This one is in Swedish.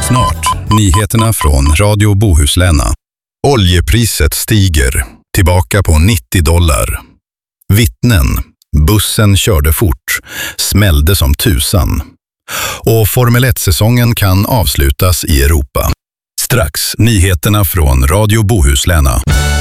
Snart, nyheterna från Radio Bohuslän. Oljepriset stiger, tillbaka på $90. Vittnen, bussen körde fort, smällde som tusan. Och Formel 1-säsongen kan avslutas i Europa. Strax, nyheterna från Radio Bohuslän.